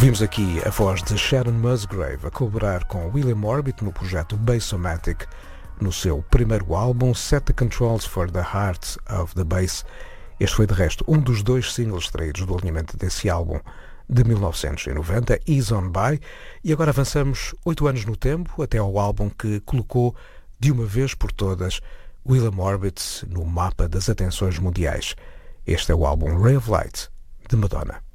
Ouvimos aqui a voz de Sharon Musgrave a colaborar com William Orbit no projeto Bassomatic, no seu primeiro álbum Set the Controls for the Heart of the Bass. Este foi de resto um dos 2 singles extraídos do alinhamento desse álbum de 1990, Ease On By, e agora avançamos 8 anos no tempo até ao álbum que colocou de uma vez por todas William Orbit no mapa das atenções mundiais. Este é o álbum Ray of Light de Madonna.